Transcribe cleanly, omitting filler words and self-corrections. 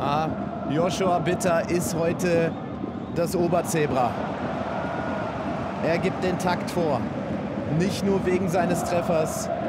Ja, Joshua Bitter ist heute das Oberzebra. Er gibt den Takt vor. Nicht nur wegen seines Treffers,